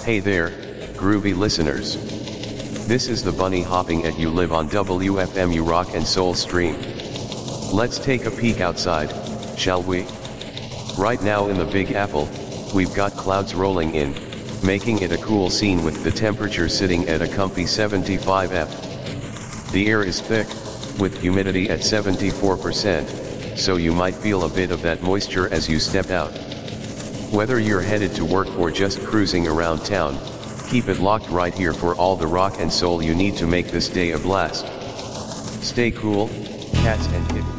Hey there, groovy listeners. This is the bunny hopping at You Live on WFMU Rock and Soul stream. Let's take a peek outside, shall we? Right now in the Big Apple, we've got clouds rolling in, making it a cool scene with the temperature sitting at a comfy 75°F. The air is thick, with humidity at 74%, so you might feel a bit of that moisture as you step out. Whether you're headed to work or just cruising around town, keep it locked right here for all the rock and soul you need to make this day a blast. Stay cool, cats and kittens.